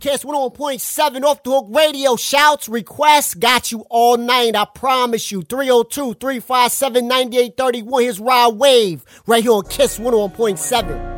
Kiss 101.7 Off the Hook Radio. Shouts, requests, got you all night. I promise you. 302-357-9831. Here's Rod Wave right here on Kiss 101.7.